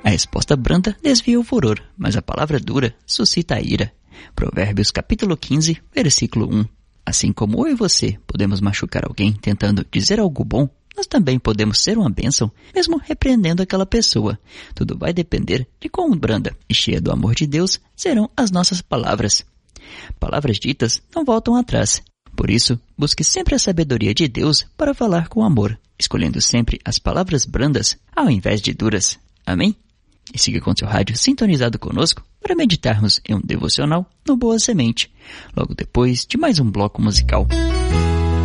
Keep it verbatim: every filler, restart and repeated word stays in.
A resposta branda desvia o furor, mas a palavra dura suscita a ira. Provérbios capítulo quinze, versículo um. Assim como eu e você podemos machucar alguém tentando dizer algo bom, nós também podemos ser uma bênção, mesmo repreendendo aquela pessoa. Tudo vai depender de quão branda e cheia do amor de Deus serão as nossas palavras. Palavras ditas não voltam atrás. Por isso, busque sempre a sabedoria de Deus para falar com amor, escolhendo sempre as palavras brandas ao invés de duras. Amém? E siga com seu rádio sintonizado conosco para meditarmos em um devocional no Boa Semente, logo depois de mais um bloco musical.